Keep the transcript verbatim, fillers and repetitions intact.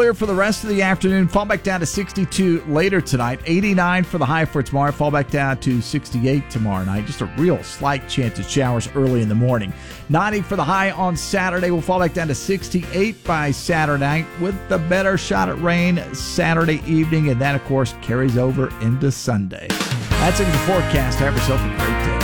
Clear for the rest of the afternoon. Fall back down to sixty-two later tonight. eighty-nine for the high for tomorrow. Fall back down to sixty-eight tomorrow night. Just a real slight chance of showers early in the morning. ninety for the high on Saturday. We'll fall back down to sixty-eight by Saturday night with the better shot at rain Saturday evening. And that, of course, carries over into Sunday. That's it for the forecast. Have yourself a great day.